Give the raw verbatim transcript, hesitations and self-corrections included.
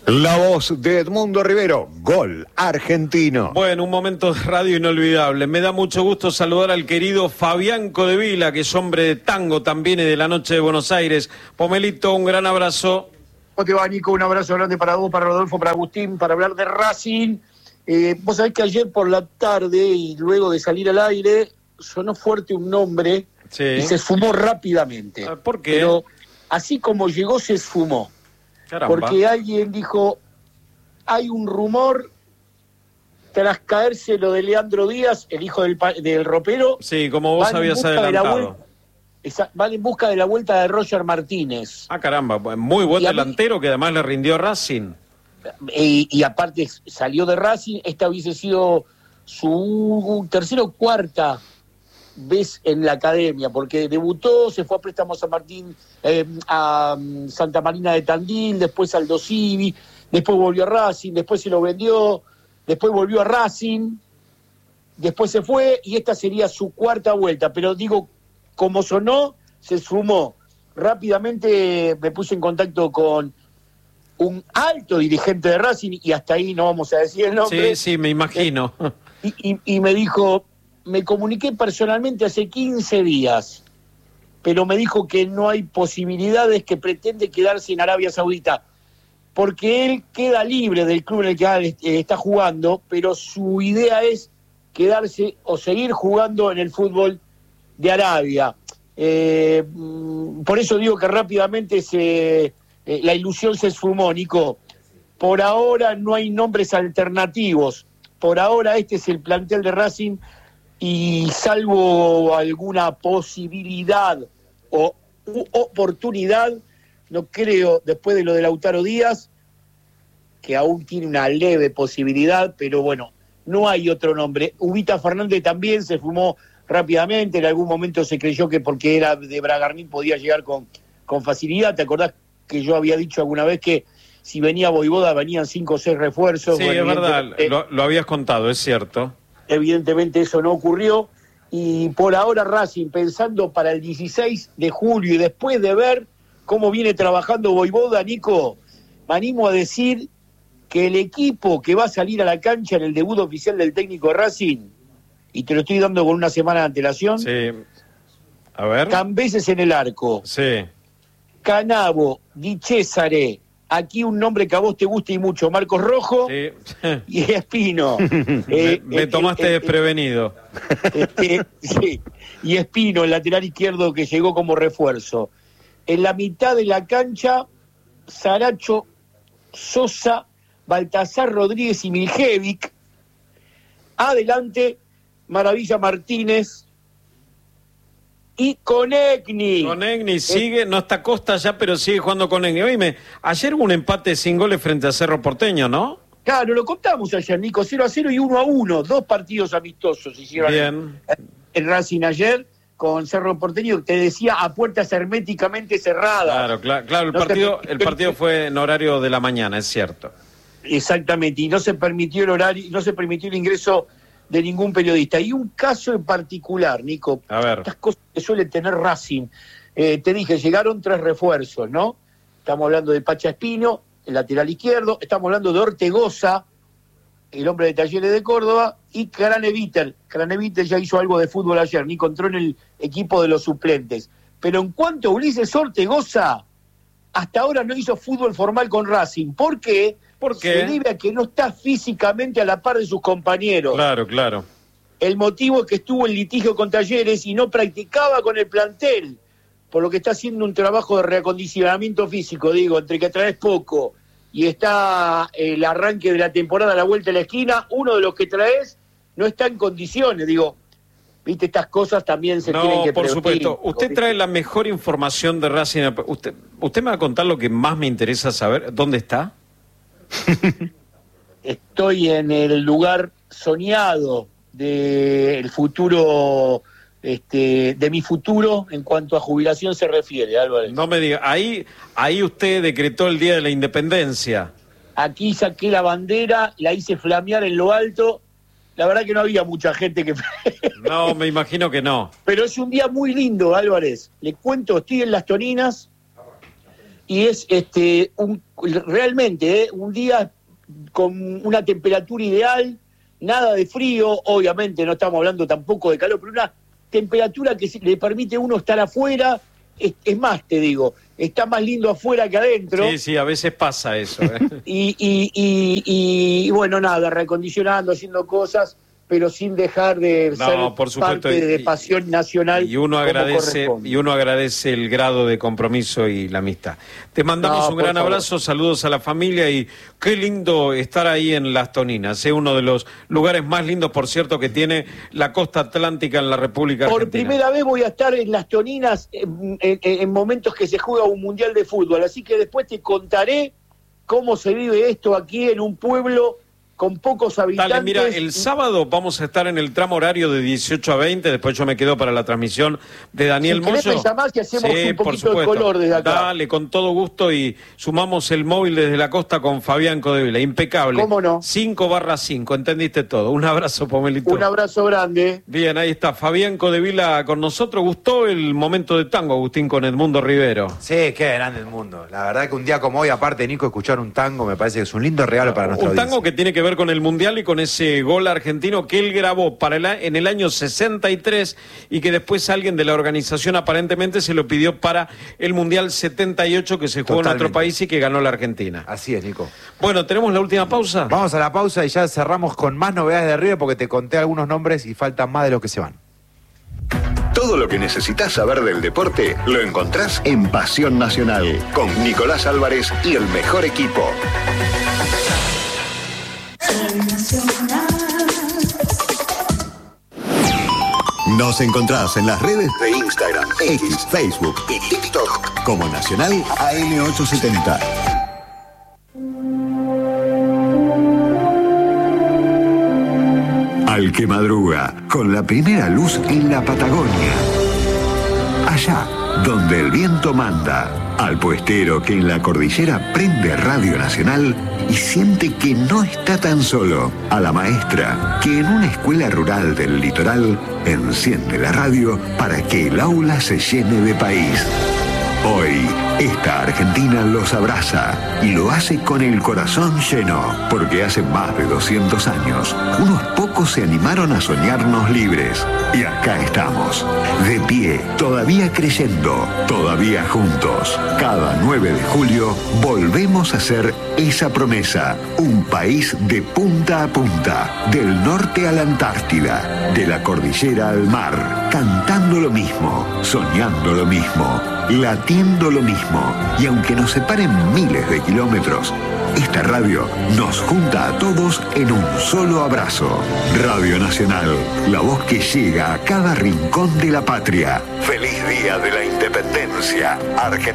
La voz de Edmundo Rivero, gol argentino. Bueno, un momento de radio inolvidable. Me da mucho gusto saludar al querido Fabián Codevila, que es hombre de tango también y de la noche de Buenos Aires. Pomelito, un gran abrazo. ¿Cómo te va, Nico? Un abrazo grande para vos, para Rodolfo, para Agustín, para hablar de Racing. Eh, vos sabés que ayer por la tarde y luego de salir al aire sonó fuerte un nombre Sí. y se esfumó rápidamente. ¿Por qué? Pero así como llegó, se esfumó. Caramba. Porque alguien dijo, hay un rumor, tras caerse lo de Leandro Díaz, el hijo del, del ropero. Sí, como vos van en habías busca de la adelantado. vuelta- esa- van en busca de la vuelta de Roger Martínez. Ah, caramba, muy buen Y a mí- delantero que además le rindió a Racing. Y, y aparte salió de Racing, esta hubiese sido su tercera o cuarta vez en la academia, porque debutó, se fue a préstamo a San Martín, eh, a um, Santa Marina de Tandil, después al Dosivi, después volvió a Racing, después se lo vendió, después volvió a Racing, después se fue y esta sería su cuarta vuelta, pero digo, como sonó, se sumó. Rápidamente me puse en contacto con un alto dirigente de Racing, y hasta ahí no vamos a decir el nombre. Sí, sí, me imagino. Y, y, y me dijo, me comuniqué personalmente hace quince días, pero me dijo que no hay posibilidades, que pretende quedarse en Arabia Saudita, porque él queda libre del club en el que eh, está jugando, pero su idea es quedarse o seguir jugando en el fútbol de Arabia. Eh, por eso digo que rápidamente se, eh, la ilusión se esfumó, Nico. Por ahora no hay nombres alternativos. Por ahora este es el plantel de Racing y salvo alguna posibilidad o u oportunidad, no creo, después de lo de Lautaro Díaz, que aún tiene una leve posibilidad, pero bueno, no hay otro nombre. Ubita Fernández también se fumó rápidamente, en algún momento se creyó que porque era de Bragarnik podía llegar con, con facilidad. ¿Te acordás que yo había dicho alguna vez que si venía Voivoda venían cinco o seis refuerzos? Sí, Bueno, es verdad, evidentemente- lo, lo habías contado, es cierto. Evidentemente eso no ocurrió, y por ahora Racing, pensando para el dieciséis de julio y después de ver cómo viene trabajando Voivoda, Nico, me animo a decir que el equipo que va a salir a la cancha en el debut oficial del técnico de Racing, y te lo estoy dando con una semana de antelación, Sí. A ver. Cambeses en el arco, Sí. Canavo, Di Cesare, aquí un nombre que a vos te gusta y mucho, Marcos Rojo Sí. y Espino. me Eh, me eh, tomaste eh, eh, desprevenido. Este, sí, y Espino, el lateral izquierdo que llegó como refuerzo. En la mitad de la cancha, Saracho, Sosa, Baltasar Rodríguez y Miljevic. Adelante, Maravilla Martínez y Conegni. Conegni sigue, no está Costa ya, pero sigue jugando Conegni. Oíme, ayer hubo un empate sin goles frente a Cerro Porteño, ¿no? Claro, lo contamos ayer, Nico, cero a cero y uno a uno. Dos partidos amistosos hicieron Bien. el Racing ayer con Cerro Porteño, te decía, a puertas herméticamente cerradas. Claro, claro, claro, el No se partido, permitió- el partido fue en horario de la mañana, es cierto. Exactamente, y no se permitió el horario, no se permitió el ingreso de ningún periodista. Y un caso en particular, Nico, A ver. estas cosas que suele tener Racing. Eh, te dije, llegaron tres refuerzos, ¿no? Estamos hablando de Pacha Espino, el lateral izquierdo, estamos hablando de Ortegoza, el hombre de Talleres de Córdoba, y Craneviter. Craneviter ya hizo algo de fútbol ayer, Nico, entró en el equipo de los suplentes. Pero en cuanto a Ulises Ortegoza, hasta ahora no hizo fútbol formal con Racing. ¿Por qué? ¿Por qué? Se debe a que no está físicamente a la par de sus compañeros. Claro, claro. El motivo es que estuvo en litigio con Talleres y no practicaba con el plantel, por lo que está haciendo un trabajo de reacondicionamiento físico, digo, entre que traes poco y está el arranque de la temporada a la vuelta de la esquina, uno de los que traes no está en condiciones, digo, viste, estas cosas también se tienen No, que por prevenir. supuesto. Usted trae la mejor información de Racing. Usted, usted me va a contar lo que más me interesa saber. ¿Dónde está? Estoy en el lugar soñado del futuro, este, de mi futuro en cuanto a jubilación se refiere, Álvarez. No me diga. Ahí, ahí usted decretó el Día de la Independencia. Aquí saqué la bandera, la hice flamear en lo alto. La verdad que no había mucha gente que... No, me imagino que no. Pero es un día muy lindo, Álvarez. Le cuento, estoy en Las Toninas y es este un realmente ¿eh? un día con una temperatura ideal, nada de frío, obviamente no estamos hablando tampoco de calor, pero una temperatura que le permite a uno estar afuera. Es, es más, te digo, está más lindo afuera que adentro. Sí, sí, a veces pasa eso. ¿eh? y, y, y, y, y bueno, nada, reacondicionando, haciendo cosas, pero sin dejar de no, ser por supuesto, parte y, de Pasión Nacional. Y uno agradece y uno agradece el grado de compromiso y la amistad. Te mandamos no, un gran favor. abrazo, saludos a la familia y qué lindo estar ahí en Las Toninas, es uno de los lugares más lindos, por cierto, que tiene la costa atlántica en la República Argentina. Por primera vez voy a estar en Las Toninas en, en, en momentos que se juega un mundial de fútbol, así que después te contaré cómo se vive esto aquí en un pueblo con pocos habitantes. Dale, mira, el sábado vamos a estar en el tramo horario de dieciocho a veinte, después yo me quedo para la transmisión de Daniel si Moyo. Si llamás, que hacemos sí, un poquito de color desde acá. Dale, con todo gusto, y sumamos el móvil desde la costa con Fabián Codevila, impecable. ¿Cómo no? cinco barra cinco, entendiste todo. Un abrazo, Pomelito. Un abrazo grande. Bien, ahí está, Fabián Codevila con nosotros. ¿Gustó el momento de tango, Agustín, con Edmundo Rivero? Sí, qué grande Edmundo. La verdad que un día como hoy, aparte, Nico, escuchar un tango me parece que es un lindo regalo para nuestra audiencia. Un tango que tiene que ver con el Mundial y con ese gol argentino que él grabó para el, en el año sesenta y tres y que después alguien de la organización aparentemente se lo pidió para el Mundial setenta y ocho que se jugó Totalmente. en otro país y que ganó la Argentina. Así es, Nico. Bueno, ¿tenemos la última pausa? Vamos a la pausa y ya cerramos con más novedades de River porque te conté algunos nombres y faltan más de los que se van. Todo lo que necesitas saber del deporte lo encontrás en Pasión Nacional con Nicolás Álvarez y el mejor equipo. Nos encontrás en las redes de Instagram, X, Facebook y TikTok como Nacional A M ochocientos setenta. Al que madruga, con la primera luz en la Patagonia. Allá, donde el viento manda. Al puestero que en la cordillera prende Radio Nacional y siente que no está tan solo. A la maestra que en una escuela rural del litoral enciende la radio para que el aula se llene de país. Hoy, esta Argentina los abraza y lo hace con el corazón lleno, porque hace más de doscientos años, unos pocos se animaron a soñarnos libres. Y acá estamos, de pie, todavía creyendo, todavía juntos. Cada nueve de julio volvemos a hacer esa promesa, un país de punta a punta, del norte a la Antártida, de la cordillera al mar, cantando lo mismo, soñando lo mismo, latiendo lo mismo, y aunque nos separen miles de kilómetros, esta radio nos junta a todos en un solo abrazo. Radio Nacional, la voz que llega a cada rincón de la patria. Feliz Día de la Independencia, Argentina.